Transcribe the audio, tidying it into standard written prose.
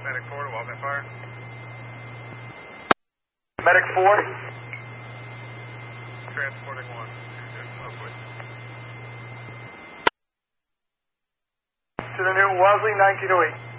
Medic 4 to Wildcat Fire. Medic 4. Transporting 1. Mostly. To the new Wellesley 1908.